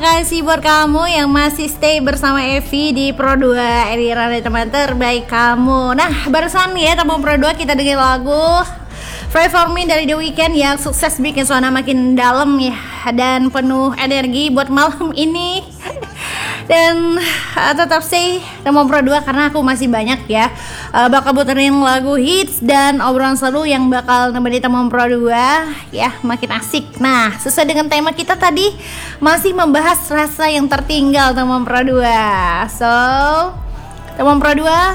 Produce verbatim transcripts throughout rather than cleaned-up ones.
kasih buat kamu yang masih stay bersama Evi di Pro dua Era teman terbaik kamu. Nah, barusan ya teman Pro dua kita dengerin lagu Pray For Me dari The Weeknd yang sukses bikin suasana makin dalam ya, dan penuh energi buat malam ini. Dan uh, tetap stay teman Pro dua karena aku masih banyak ya uh, bakal puterin lagu hits dan obrolan seru yang bakal nemenin teman Pro dua ya, makin asik. Nah, sesuai dengan tema kita tadi masih membahas rasa yang tertinggal teman Pro dua. So, teman Pro dua,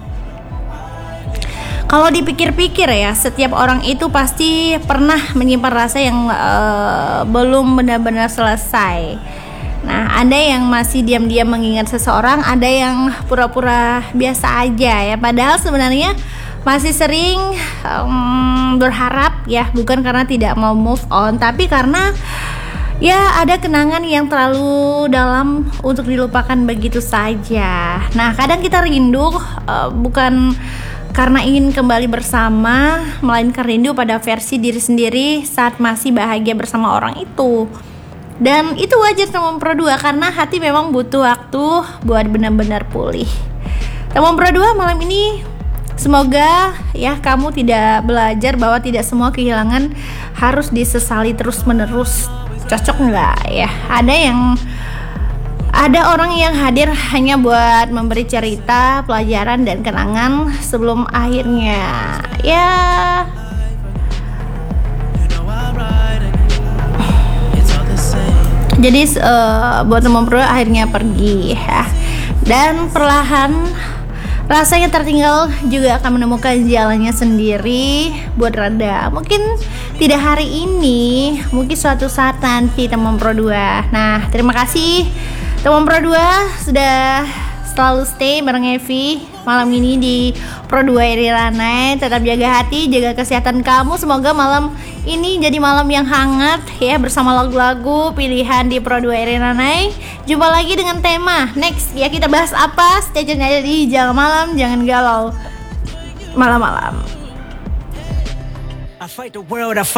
kalau dipikir-pikir ya, setiap orang itu pasti pernah menyimpan rasa yang uh, belum benar-benar selesai. Nah, ada yang masih diam-diam mengingat seseorang, ada yang pura-pura biasa aja ya. Padahal sebenarnya masih sering um, berharap ya, bukan karena tidak mau move on, tapi karena ya ada kenangan yang terlalu dalam untuk dilupakan begitu saja. Nah, kadang kita rindu uh, bukan karena ingin kembali bersama, melainkan rindu pada versi diri sendiri saat masih bahagia bersama orang itu. Dan itu wajar teman Pro dua karena hati memang butuh waktu buat benar-benar pulih. Teman Pro dua, malam ini semoga ya kamu tidak belajar bahwa tidak semua kehilangan harus disesali terus-menerus. Cocok nggak ya? Ada yang Ada orang yang hadir hanya buat memberi cerita, pelajaran, dan kenangan sebelum akhirnya ya jadi uh, buat teman Pro akhirnya pergi ya. Dan perlahan rasa yang tertinggal juga akan menemukan jalannya sendiri buat reda. Mungkin tidak hari ini, mungkin suatu saat nanti teman Pro dua. Nah, terima kasih teman Pro dua sudah selalu stay bareng Evi malam ini di Pro dua Era Night. Tetap jaga hati, jaga kesehatan kamu. Semoga malam ini jadi malam yang hangat ya, bersama lagu-lagu pilihan di Pro dua Era Night. Jumpa lagi dengan tema next ya, kita bahas apa? Stay tune aja di Jangan Malam, Jangan Galau malam-malam. I fight the world, I fight